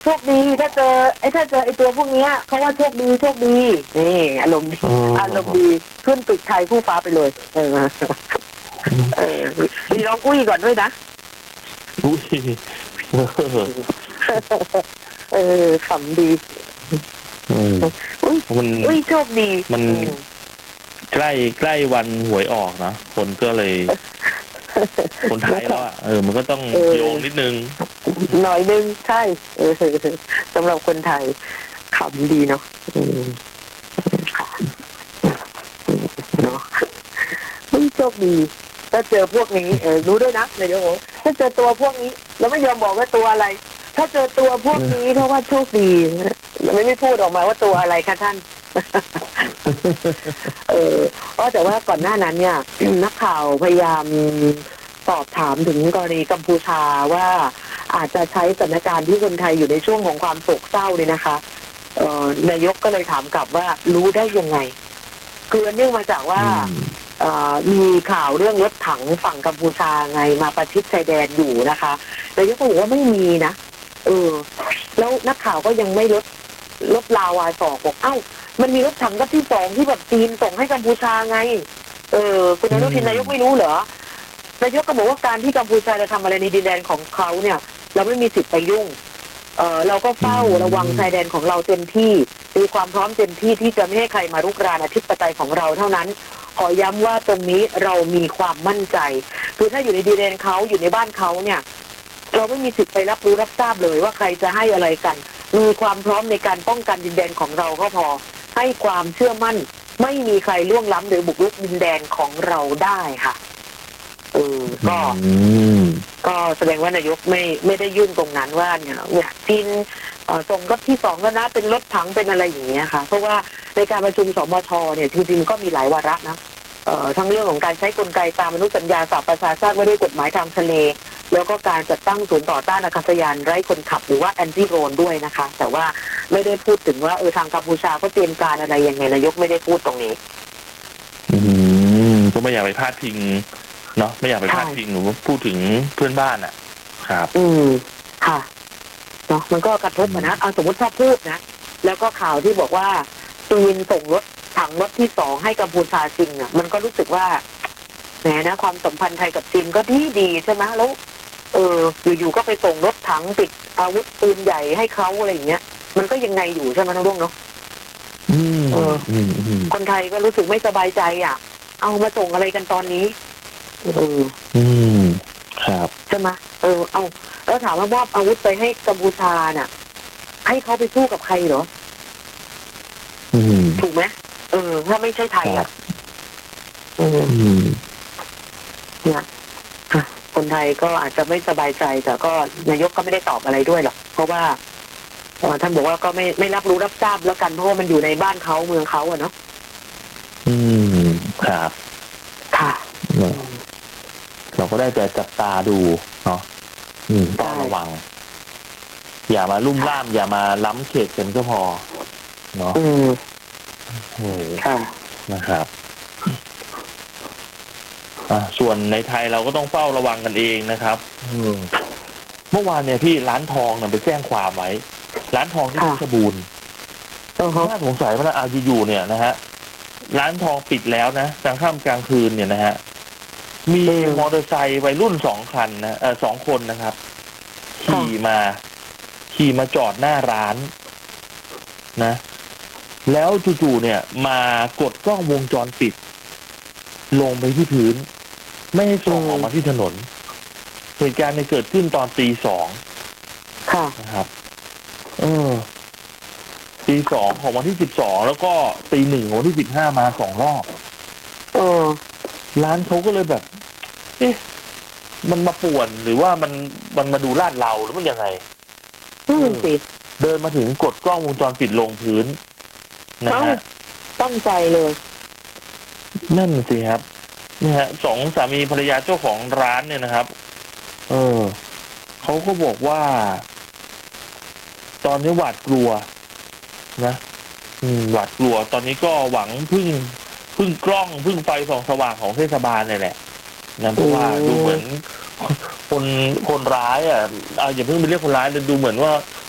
โชคดีถ้าเจอไอ้ตัวพวกเนี้ยเขาว่าโชคดีนี่อารมณ์ดีขึ้นตึกไทยคู่ฟ้าไปเลยมีน้องอุ้ยก่อนด้วยนะอุ้ยขำดีอุ้ยโชคดีมันใกล้วันหวยออกนะคนก็เลยคนไทยแล้วมันก็ต้องโยงนิดนึงหน่อยนึงใช่สำหรับคนไทยขำดีเนาะเนาะโชคดีถ้าเจอพวกนี้รู้ด้วยนะนายกถ้าเจอตัวพวกนี้แล้วไม่ยอมบอกว่าตัวอะไรถ้าเจอตัวพวกนี้เพราะว่าโชคดีไม่พูดออกมาว่าตัวอะไรคะท่านแต่ว่าก่อนหน้านั้นเนี่ยนักข่าวพยายามสอบถามถึงกรณีกัมพูชาว่าอาจจะใช้สถานการณ์ที่คนไทยอยู่ในช่วงของความโศกเศร้าเนี่ยนะคะนายกก็เลยถามกลับว่ารู้ได้ยังไงคือเนื่องมาจากว่ามีข่าวเรื่องรถถังฝั่งกัมพูชาไงมาประชิดชายแดนอยู่นะคะนายกก็บอกว่าไม่มีนะแล้วนักข่าวก็ยังไม่ลดลาวาสอกบอกมันมีรถถังกับที่สองที่แบบจีนส่งให้กัมพูชาไงคุณอนุทินนายกไม่รู้เหรอนายกก็บอกว่าการที่กัมพูชาจะทำอะไรในดินแดนของเขาเนี่ยเราไม่มีสิทธิ์ไปยุ่งเราก็เฝ้าระวังชายแดนของเราเต็มที่มีความพร้อมเต็มที่ที่จะไม่ให้ใครมารุกรานอธิปไตยของเราเท่านั้นขอย้ำว่าตรงนี้เรามีความมั่นใจคือถ้าอยู่ในดินแดนเขาอยู่ในบ้านเขาเนี่ยเราไม่มีสิทธิ์ไปรับรู้รับทราบเลยว่าใครจะให้อะไรกันมีความพร้อมในการป้องกันดินแดนของเราก็พอให้ความเชื่อมั่นไม่มีใครล่วงล้ำหรือบุกรุกดินแดนของเราได้ค่ะก็แสดงว่านายกไม่ได้ยื่นตรงนั้นว่าเนี่ยจีนส่งรถที่สองแล้วนะเป็นรถถังเป็นอะไรอย่างเงี้ยค่ะเพราะว่าในการประชุมสมชเนี่ยจริงๆก็มีหลายวาระนะทั้งเรื่องของการใช้กลไกตามอนุสัญญาสหประชาชาติว่าด้วยกฎหมายทางทะเลแล้วก็การจัดตั้งศูนย์ต่อต้านอากาศยานไร้คนขับหรือว่าแอนตี้โดรนด้วยนะคะแต่ว่าไม่ได้พูดถึงว่าทางกัมพูชาก็เตรียมการอะไรยังไงนายกไม่ได้พูดตรงนี้ก็ไม่อยากไปพาดพิงเนาะไม่อยากไปพาดพิงหรือว่าพูดถึงเพื่อนบ้านครับค่ะเนาะมันก็กระทบนะสมมติถ้าพูดนะแล้วก็ข่าวที่บอกว่าจีนส่งรถถังรถที่สองให้กัมพูชาจริงมันก็รู้สึกว่าแหมนะความสัมพันธ์ไทยกับจีนก็ดีใช่ไหมแล้วอยู่ๆก็ไปส่งรถถังติดอาวุธปืนใหญ่ให้เขาอะไรอย่างเงี้ยมันก็ยังไงอยู่ใช่ไหมน้องรุ่งเนาะคนไทยก็รู้สึกไม่สบายใจเอามาส่งอะไรกันตอนนี้ครับใช่ไหมเอาแล้วถามว่ามอบอาวุธไปให้กัมพูชาน่ะให้เขาไปสู้กับใครเหรอถูกไหมถ้าไม่ใช่ไทยเนี่ยคนไทยก็อาจจะไม่สบายใจแต่ก็นายกก็ไม่ได้ตอบอะไรด้วยหรอกเพราะว่าท่านบอกว่าก็ไม่รับรู้รับทราบแล้วกันเพราะว่ามันอยู่ในบ้านเขาเมืองเขาเนาะครับค่ะเราก็ได้แต่จับตาดูเนาะต้องระวังอย่ามาลุ่มล่ามอย่ามาล้ำเขตกันก็พอเนาะค่ะนะครับส่วนในไทยเราก็ต้องเฝ้าระวังกันเองนะครับเมื่อวานเนี่ยพี่ร้านทองเนี่ยไปแจ้งความไว้ร้านทองที่เพชรบูรณ์น่าสงสัยว่าอยู่เนี่ยนะฮะร้านทองปิดแล้วนะกลางค่ำกลางคืนเนี่ยนะฮะมีมอเตอร์ไซค์วัยรุ่น2 คันนะ2 คนนะครับขี่มาจอดหน้าร้านนะแล้วจู่ๆเนี่ยมากดกล้องวงจรปิดลงไปที่พื้นไม่ให้ส่งออกมาที่ถนนเหตุการณ์เกิดขึ้นตอนตี 2นะครับตี 2ของวันที่12แล้วก็ตี 1ของวันที่15มา2 รอบร้านเขาก็เลยแบบมันมาป่วนหรือว่ามันมาดูลาดเราหรือมันยังไงเดินมาถึงกดกล้องวงจรปิดลงพื้นนะฮะตั้งใจเลยนั่นสิครับเนี่ยฮะ2 สามีภรรยาเจ้าของร้านเนี่ยนะครับเขาก็บอกว่าตอนนี้หวาดกลัวนะหวาดกลัวตอนนี้ก็หวังพึ่งกล้องพึ่งไฟส่องสว่างของเทศบาลเนี่ยแหละนะเพราะว่าดูเหมือนคนร้ายอย่าเพิ่งไปเรียกคนร้ายเลยดูเหมือนว่า